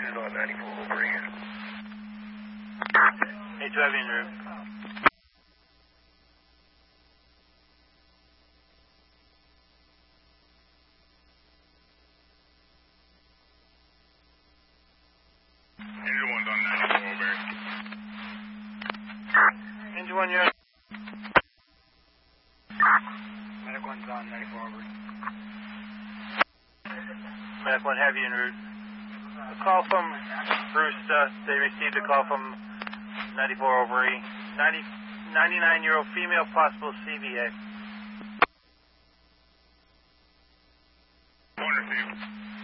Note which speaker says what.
Speaker 1: is on 94 over here.
Speaker 2: Hey, 2 Heavy en route.
Speaker 1: Engine 1's on 94 over.
Speaker 2: Engine 1, you're...
Speaker 3: Medic 1's on 94 over.
Speaker 2: Medic 1 Heavy en route. A call from Bruce, they received a call from 94 over E. 99-year-old female, possible CVA.
Speaker 1: One received.